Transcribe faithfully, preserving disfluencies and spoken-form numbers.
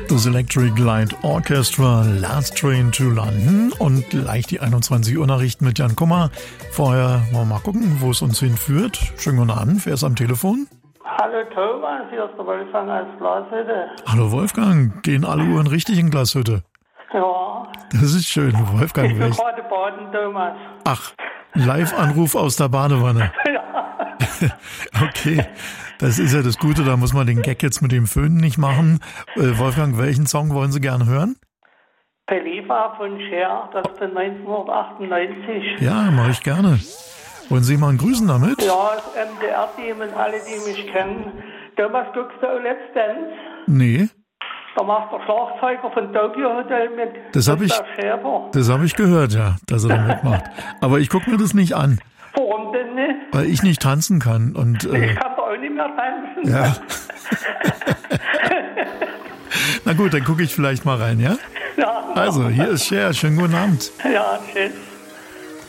Das Electric Light Orchestra, Last Train to London und gleich die einundzwanzig Uhr Nachrichten mit Jan Kummer. Vorher wollen wir mal gucken, wo es uns hinführt. Schönen guten Abend, wer ist am Telefon? Hallo Thomas, hier ist der Wolfgang aus Glashütte. Hallo Wolfgang, gehen alle Uhren richtig in Glashütte? Ja. Das ist schön, Wolfgang. Ich bin gerade baden, Thomas. Ach, Live-Anruf aus der Badewanne. Ja. Okay, das ist ja das Gute, da muss man den Gag jetzt mit dem Föhn nicht machen. Äh, Wolfgang, welchen Song wollen Sie gerne hören? Belieber von Cher, das von neunzehnhundertachtundneunzig. Ja, mache ich gerne. Wollen Sie mal grüßen damit? Ja, das M D R-Team und alle, die mich kennen. Thomas, guckst du auch Let's Dance? Nee. Da macht der Schlagzeuger von Tokyo Hotel mit. Das habe ich, das hab ich gehört, ja, dass er da mitmacht. Aber ich gucke mir das nicht an. Warum denn nicht? Weil ich nicht tanzen kann. Und, äh, ich kann da auch nicht mehr tanzen. Ja. Na gut, dann gucke ich vielleicht mal rein, ja? Ja. Also, hier ist Cher. Schönen guten Abend. Ja, tschüss.